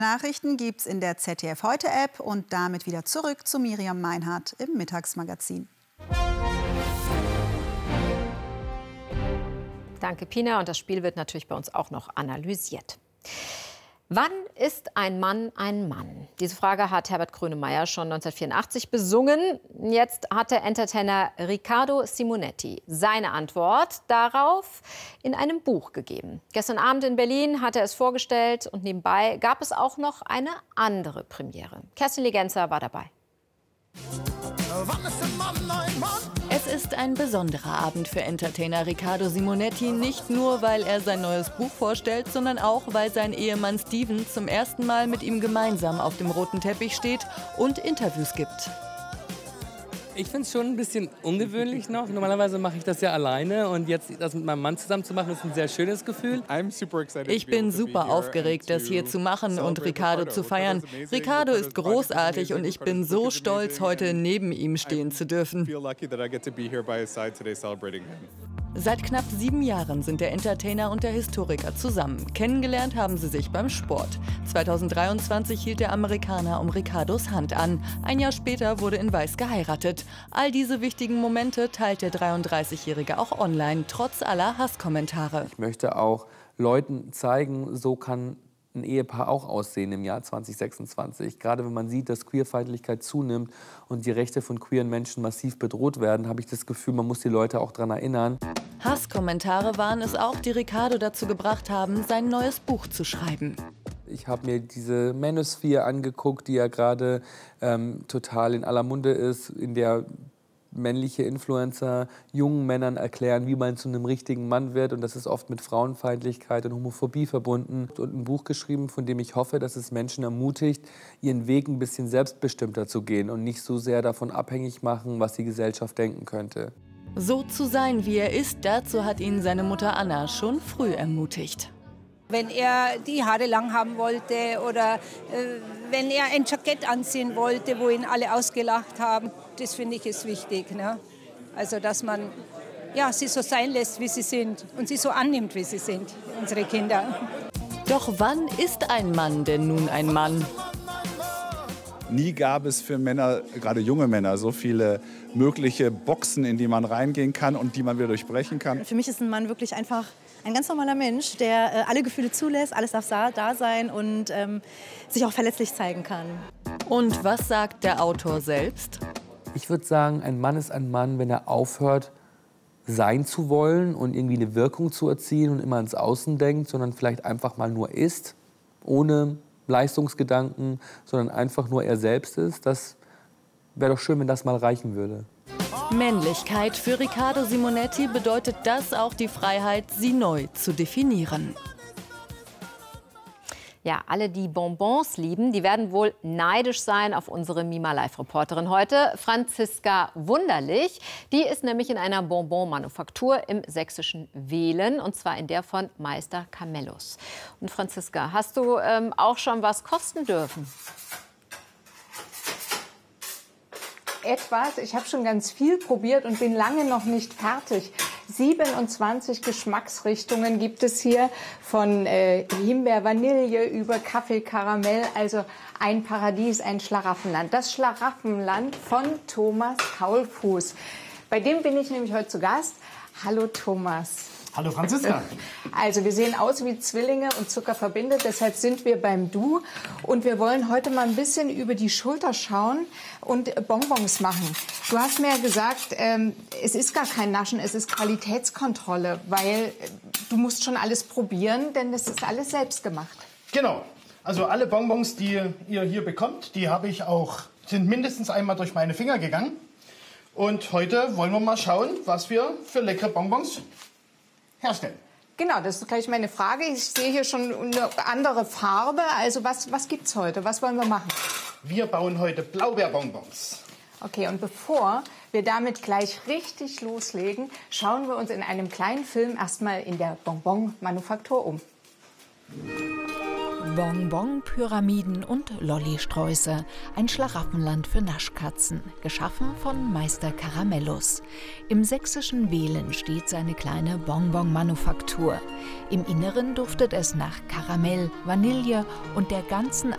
Nachrichten gibt's in der ZDF-Heute-App und damit wieder zurück zu Miriam Meinhardt im Mittagsmagazin. Danke, Pina. Und das Spiel wird natürlich bei uns auch noch analysiert. Wann ist ein Mann ein Mann? Diese Frage hat Herbert Grönemeyer schon 1984 besungen. Jetzt hat der Entertainer Riccardo Simonetti seine Antwort darauf in einem Buch gegeben. Gestern Abend in Berlin hat er es vorgestellt und nebenbei gab es auch noch eine andere Premiere. Kerstin Legenzer war dabei. Es ist ein besonderer Abend für Entertainer Riccardo Simonetti, nicht nur, weil er sein neues Buch vorstellt, sondern auch, weil sein Ehemann Steven zum ersten Mal mit ihm gemeinsam auf dem roten Teppich steht und Interviews gibt. Ich finde es schon ein bisschen ungewöhnlich noch. Normalerweise mache ich das ja alleine und jetzt das mit meinem Mann zusammen zu machen, ist ein sehr schönes Gefühl. Ich bin super aufgeregt, das hier zu machen und Riccardo zu feiern. Riccardo ist großartig und ich bin so stolz, heute neben ihm stehen zu dürfen. Seit knapp 7 Jahren sind der Entertainer und der Historiker zusammen. Kennengelernt haben sie sich beim Sport. 2023 hielt der Amerikaner um Riccardos Hand an. Ein Jahr später wurde in Weiß geheiratet. All diese wichtigen Momente teilt der 33-Jährige auch online, trotz aller Hasskommentare. Ich möchte auch Leuten zeigen, so kann ein Ehepaar auch aussehen im Jahr 2026. Gerade wenn man sieht, dass Queerfeindlichkeit zunimmt und die Rechte von queeren Menschen massiv bedroht werden, habe ich das Gefühl, man muss die Leute auch daran erinnern. Hasskommentare waren es auch, die Riccardo dazu gebracht haben, sein neues Buch zu schreiben. Ich habe mir diese Manosphere angeguckt, die ja gerade total in aller Munde ist, in der männliche Influencer jungen Männern erklären, wie man zu einem richtigen Mann wird. Und das ist oft mit Frauenfeindlichkeit und Homophobie verbunden. Und ein Buch geschrieben, von dem ich hoffe, dass es Menschen ermutigt, ihren Weg ein bisschen selbstbestimmter zu gehen und nicht so sehr davon abhängig machen, was die Gesellschaft denken könnte. So zu sein, wie er ist, dazu hat ihn seine Mutter Anna schon früh ermutigt. Wenn er die Haare lang haben wollte oder wenn er ein Jackett anziehen wollte, wo ihn alle ausgelacht haben, das finde ich ist wichtig. Ne? Also dass man sie so sein lässt, wie sie sind und sie so annimmt, wie sie sind, unsere Kinder. Doch wann ist ein Mann denn nun ein Mann? Nie gab es für Männer, gerade junge Männer, so viele mögliche Boxen, in die man reingehen kann und die man wieder durchbrechen kann. Für mich ist ein Mann wirklich einfach ein ganz normaler Mensch, der alle Gefühle zulässt, alles darf da sein und sich auch verletzlich zeigen kann. Und was sagt der Autor selbst? Ich würde sagen, ein Mann ist ein Mann, wenn er aufhört, sein zu wollen und irgendwie eine Wirkung zu erzielen und immer ans Außen denkt, sondern vielleicht einfach mal nur ist, ohne Leistungsgedanken, sondern einfach nur er selbst ist. Das wäre doch schön, wenn das mal reichen würde. Männlichkeit für Riccardo Simonetti bedeutet das auch die Freiheit, sie neu zu definieren. Ja, alle, die Bonbons lieben, die werden wohl neidisch sein auf unsere Mima-Live-Reporterin heute, Franziska Wunderlich. Die ist nämlich in einer Bonbon-Manufaktur im sächsischen Wehlen, und zwar in der von Meister Camellus. Und Franziska, hast du auch schon was kosten dürfen? Etwas. Ich habe schon ganz viel probiert und bin lange noch nicht fertig. 27 Geschmacksrichtungen gibt es hier, von Himbeer, Vanille über Kaffee, Karamell. Also ein Paradies, ein Schlaraffenland. Das Schlaraffenland von Thomas Kaulfuß. Bei dem bin ich nämlich heute zu Gast. Hallo Thomas. Hallo Franziska. Also wir sehen aus wie Zwillinge und Zucker verbindet, deshalb sind wir beim Du. Und wir wollen heute mal ein bisschen über die Schulter schauen und Bonbons machen. Du hast mir ja gesagt, es ist gar kein Naschen, es ist Qualitätskontrolle, weil du musst schon alles probieren, denn das ist alles selbst gemacht. Genau. Also alle Bonbons, die ihr hier bekommt, die sind mindestens einmal durch meine Finger gegangen. Und heute wollen wir mal schauen, was wir für leckere Bonbons herstellen. Genau, das ist gleich meine Frage. Ich sehe hier schon eine andere Farbe. Also was gibt's heute? Was wollen wir machen? Wir bauen heute Blaubeerbonbons. Okay, und bevor wir damit gleich richtig loslegen, schauen wir uns in einem kleinen Film erstmal in der Bonbon-Manufaktur um. Bonbon-Pyramiden und Lollisträuße. Ein Schlaraffenland für Naschkatzen. Geschaffen von Meister Camellus. Im sächsischen Wehlen steht seine kleine Bonbon-Manufaktur. Im Inneren duftet es nach Karamell, Vanille und der ganzen